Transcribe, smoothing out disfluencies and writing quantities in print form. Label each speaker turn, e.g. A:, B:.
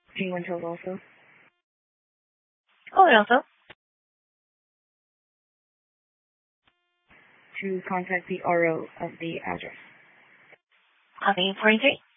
A: Do you want to also?
B: Oh, and also?
A: To contact the RO of the address.
B: Copy 43.